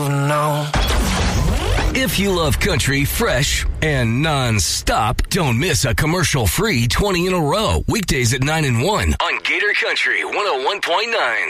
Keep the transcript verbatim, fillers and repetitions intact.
No. If you love country fresh and non-stop, don't miss a commercial-free twenty in a row. Weekdays at nine and one on Gator Country one oh one point nine.